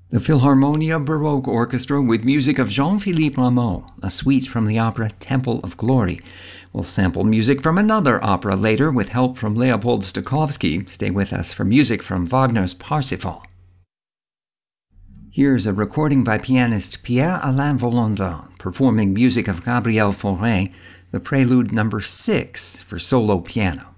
The Philharmonia Baroque Orchestra, with music of Jean-Philippe Rameau, a suite from the opera Temple of Glory. We'll sample music from another opera later with help from Leopold Stokowski. Stay with us for music from Wagner's Parsifal. Here's a recording by pianist Pierre-Alain Volandin, performing music of Gabriel Fauré, the Prelude No. 6 for solo piano.